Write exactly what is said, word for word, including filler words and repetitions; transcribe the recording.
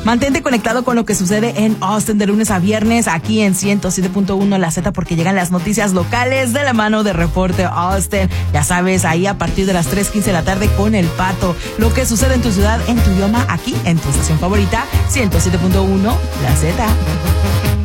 Mantente conectado con lo que sucede en Austin de lunes a viernes aquí en ciento siete punto uno La Z, porque llegan las noticias locales de la mano de Reporte Austin. Ya sabes, ahí a partir de las tres quince de la tarde con El Pato. Lo que sucede en tu ciudad, en tu idioma, aquí en tu estación favorita, ciento siete punto uno La Z.